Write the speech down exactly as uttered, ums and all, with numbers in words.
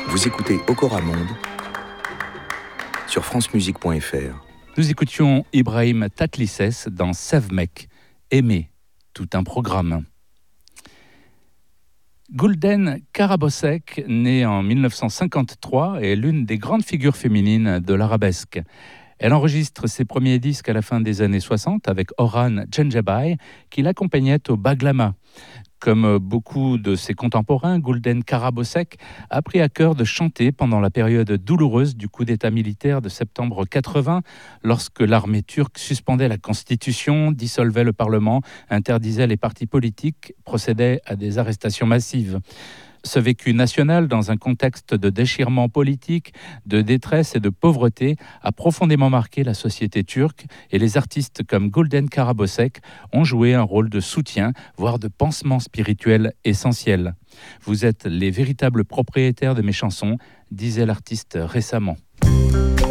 Vous écoutez Okora Monde sur francemusique point f r. Nous écoutions Ibrahim Tatlisses dans Sevmek, Aimer, tout un programme. Gulden Karabosek, née en mille neuf cent cinquante-trois, est l'une des grandes figures féminines de l'arabesque. Elle enregistre ses premiers disques à la fin des années soixante avec Orhan Gencebay, qui l'accompagnait au Baglama. Comme beaucoup de ses contemporains, Gulden Karabosek a pris à cœur de chanter pendant la période douloureuse du coup d'État militaire de septembre quatre-vingts, lorsque l'armée turque suspendait la Constitution, dissolvait le Parlement, interdisait les partis politiques, procédait à des arrestations massives. Ce vécu national, dans un contexte de déchirement politique, de détresse et de pauvreté, a profondément marqué la société turque et les artistes comme Gulden Karabosek ont joué un rôle de soutien, voire de pansement spirituel essentiel. « Vous êtes les véritables propriétaires de mes chansons », disait l'artiste récemment.